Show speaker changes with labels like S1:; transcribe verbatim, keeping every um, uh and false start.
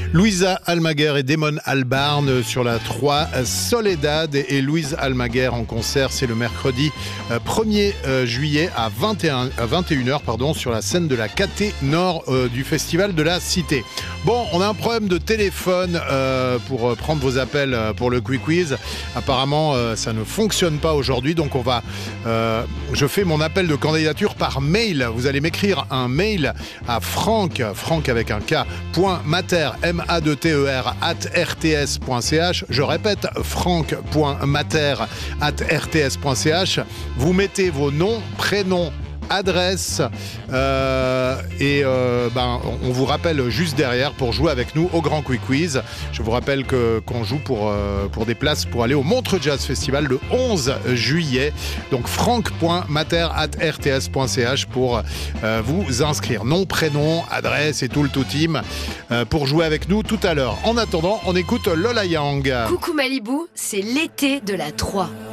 S1: Louisa Almaguer et Damon Albarn sur la trois Soledad. Et Louise Almaguer en concert, c'est le mercredi premier juillet à vingt et une heures pardon, sur la scène de la Caté Nord euh, du Festival de la Cité. Bon, on a un problème de téléphone euh, pour prendre vos appels pour le Quick Quiz. Apparemment, euh, ça ne fonctionne pas aujourd'hui, donc on va... Euh, je fais mon appel de candidature par mail. Vous allez m'écrire un mail à Franck, Franck avec un K, point mater, M A D T E R, at R T S point C H. Je répète, franck point mater, at R T S point C H. Vous mettez vos noms, prénoms, adresse euh, et euh, ben, on vous rappelle juste derrière pour jouer avec nous au Grand Quick Quiz. Je vous rappelle que, qu'on joue pour, euh, pour des places pour aller au Montreux Jazz Festival le onze juillet. Donc franck point mater at R T S point C H pour euh, vous inscrire. Nom, prénom, adresse et tout le tout team euh, pour jouer avec nous tout à l'heure. En attendant, on écoute Lola Young.
S2: Coucou Malibu, c'est l'été de la trois.